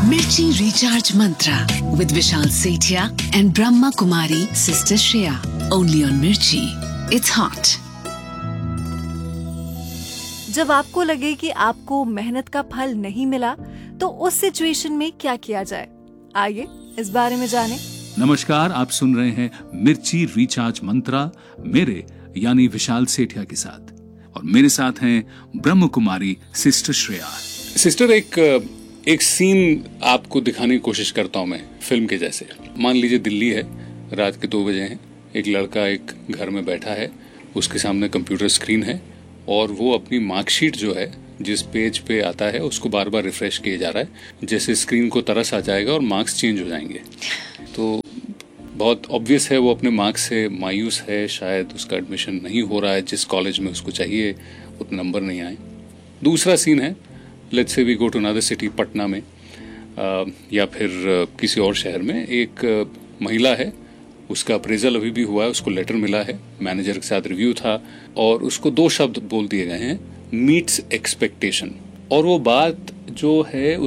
Mirchi Recharge Mantra with Vishal Sethia and Brahma Kumari Sister Shreya. Only on Mirchi. It's hot. जब आपको लगे कि आपको मेहनत का फल नहीं मिला, तो उस सिचुएशन में क्या किया जाए? आइए इस बारे में जानें। नमस्कार, आप सुन रहे हैं मिर्ची रिचार्ज मंत्रा मेरे यानी विशाल सेठिया के साथ, और मेरे साथ हैं ब्रह्म कुमारी सिस्टर श्रेया। सिस्टर, एक सीन आपको दिखाने की कोशिश करता हूं मैं, फिल्म के जैसे। मान लीजिए दिल्ली है, रात के 2 बजे हैं, एक लड़का एक घर में बैठा है, उसके सामने कंप्यूटर स्क्रीन है और वो अपनी मार्कशीट जो है जिस पेज पे आता है उसको बार बार रिफ्रेश किया जा रहा है, जैसे स्क्रीन को तरस आ जाएगा और मार्क्स चेंज हो जाएंगे। तो बहुत ऑब्वियस है वो अपने मार्क्स से मायूस है, शायद उसका एडमिशन नहीं हो रहा है जिस कॉलेज में उसको चाहिए, उतने नंबर नहीं आए। दूसरा सीन है, let's say we go to another city, Patna में या फिर किसी और शहर में एक महिला है, उसका अप्रेजल अभी भी हुआ है, उसको लेटर मिला है, मैनेजर के साथ रिव्यू था और उसको 2 शब्द बोल दिए गए हैं, मीट्स एक्सपेक्टेशन। और वो बात जो है